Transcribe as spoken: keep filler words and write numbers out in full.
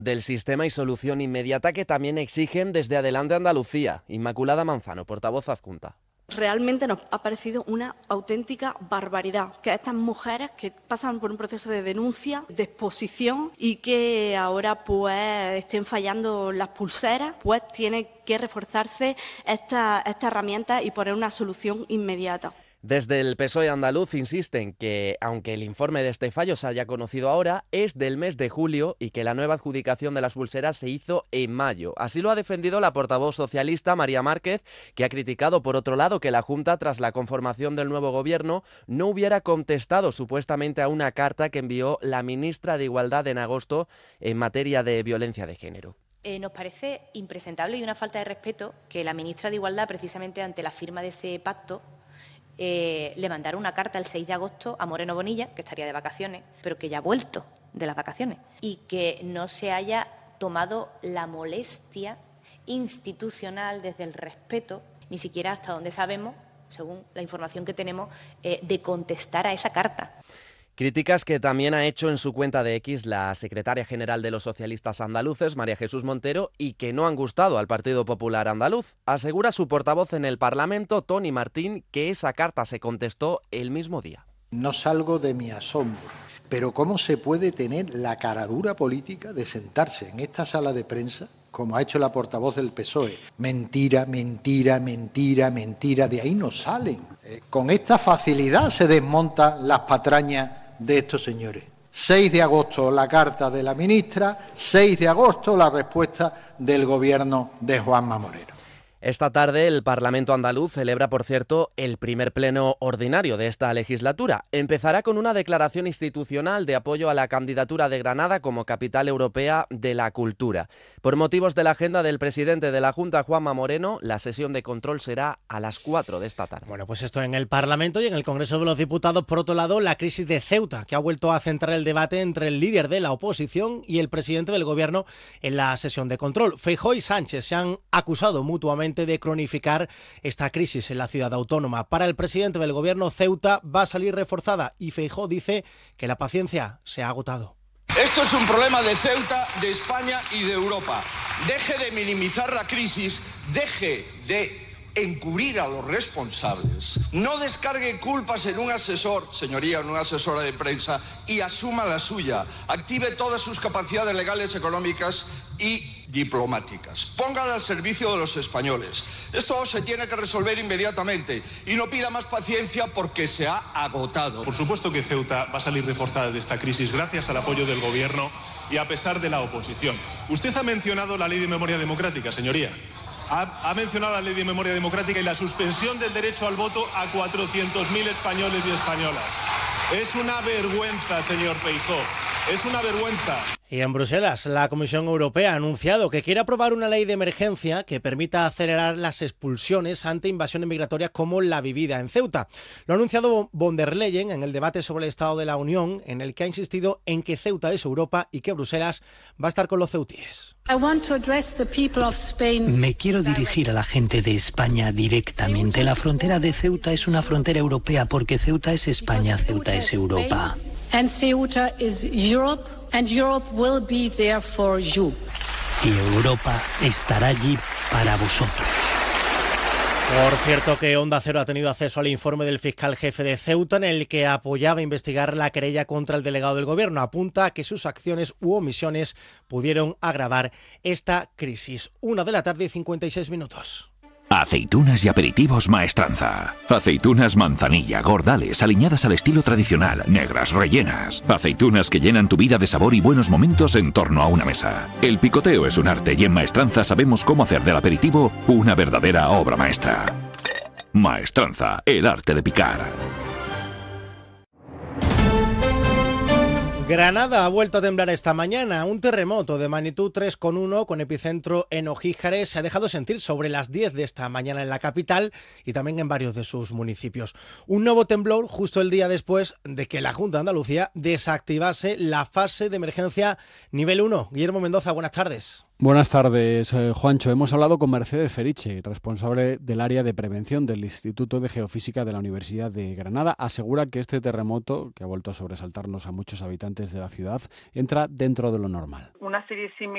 del sistema y solución inmediata que también exigen desde Adelante Andalucía. Inmaculada Manzano, portavoz adjunta. Realmente nos ha parecido una auténtica barbaridad que estas mujeres que pasan por un proceso de denuncia, de exposición y que ahora pues estén fallando las pulseras, pues tiene que reforzarse esta, esta herramienta y poner una solución inmediata. Desde el P S O E andaluz insisten que, aunque el informe de este fallo se haya conocido ahora, es del mes de julio y que la nueva adjudicación de las pulseras se hizo en mayo. Así lo ha defendido la portavoz socialista María Márquez, que ha criticado, por otro lado, que la Junta, tras la conformación del nuevo gobierno, no hubiera contestado supuestamente a una carta que envió la ministra de Igualdad en agosto en materia de violencia de género. Eh, nos parece impresentable y una falta de respeto que la ministra de Igualdad, precisamente ante la firma de ese pacto, Eh, le mandaron una carta el seis de agosto a Moreno Bonilla, que estaría de vacaciones, pero que ya ha vuelto de las vacaciones, y que no se haya tomado la molestia institucional desde el respeto, ni siquiera hasta donde sabemos, según la información que tenemos, eh, de contestar a esa carta. Críticas que también ha hecho en su cuenta de X la secretaria general de los socialistas andaluces, María Jesús Montero, y que no han gustado al Partido Popular andaluz. Asegura su portavoz en el Parlamento, Toni Martín, que esa carta se contestó el mismo día. No salgo de mi asombro, pero ¿cómo se puede tener la caradura política de sentarse en esta sala de prensa, como ha hecho la portavoz del P S O E? Mentira, mentira, mentira, mentira, de ahí no salen. Eh, con esta facilidad se desmontan las patrañas de estos señores. seis de agosto la carta de la ministra, seis de agosto la respuesta del gobierno de Juanma Moreno. Esta tarde el Parlamento andaluz celebra, por cierto, el primer pleno ordinario de esta legislatura. Empezará con una declaración institucional de apoyo a la candidatura de Granada como capital europea de la cultura. Por motivos de la agenda del presidente de la Junta, Juanma Moreno, la sesión de control será a las cuatro de esta tarde. Bueno, pues esto en el Parlamento y en el Congreso de los Diputados. Por otro lado, la crisis de Ceuta, que ha vuelto a centrar el debate entre el líder de la oposición y el presidente del Gobierno en la sesión de control. Feijóo y Sánchez se han acusado mutuamente de cronificar esta crisis en la ciudad autónoma. Para el presidente del Gobierno, Ceuta va a salir reforzada y Feijóo dice que la paciencia se ha agotado. Esto es un problema de Ceuta, de España y de Europa. Deje de minimizar la crisis, deje de encubrir a los responsables, no descargue culpas en un asesor, señoría, en una asesora de prensa, y asuma la suya. Active todas sus capacidades legales, económicas y diplomáticas. Póngala al servicio de los españoles. Esto se tiene que resolver inmediatamente y no pida más paciencia porque se ha agotado. Por supuesto que Ceuta va a salir reforzada de esta crisis gracias al apoyo del Gobierno y a pesar de la oposición. Usted ha mencionado la Ley de Memoria Democrática, señoría. Ha, ha mencionado la Ley de Memoria Democrática y la suspensión del derecho al voto a cuatrocientos mil españoles y españolas. Es una vergüenza, señor Feijóo. Es una vergüenza. Y en Bruselas, la Comisión Europea ha anunciado que quiere aprobar una ley de emergencia que permita acelerar las expulsiones ante invasiones migratorias como la vivida en Ceuta. Lo ha anunciado von der Leyen en el debate sobre el Estado de la Unión, en el que ha insistido en que Ceuta es Europa y que Bruselas va a estar con los ceutíes. Me quiero dirigir a la gente de España directamente. La frontera de Ceuta es una frontera europea porque Ceuta es España, Ceuta es Europa. And Ceuta is Europe, and Europe will be there for you. Y Europa estará allí para vosotros. Por cierto que Onda Cero ha tenido acceso al informe del fiscal jefe de Ceuta en el que apoyaba investigar la querella contra el delegado del Gobierno. Apunta a que sus acciones u omisiones pudieron agravar esta crisis. Una de la tarde y cincuenta y seis minutos. Aceitunas y aperitivos Maestranza. Aceitunas manzanilla, gordales, aliñadas al estilo tradicional, negras, rellenas. Aceitunas que llenan tu vida de sabor y buenos momentos en torno a una mesa. El picoteo es un arte y en Maestranza sabemos cómo hacer del aperitivo una verdadera obra maestra. Maestranza, el arte de picar. Granada ha vuelto a temblar esta mañana. Un terremoto de magnitud tres coma uno con epicentro en Ojíjares se ha dejado sentir sobre las diez de esta mañana en la capital y también en varios de sus municipios. Un nuevo temblor justo el día después de que la Junta de Andalucía desactivase la fase de emergencia nivel uno. Guillermo Mendoza, buenas tardes. Buenas tardes, eh, Juancho. Hemos hablado con Mercedes Feriche, responsable del área de prevención del Instituto de Geofísica de la Universidad de Granada. Asegura que este terremoto, que ha vuelto a sobresaltarnos a muchos habitantes de la ciudad, entra dentro de lo normal. Una serie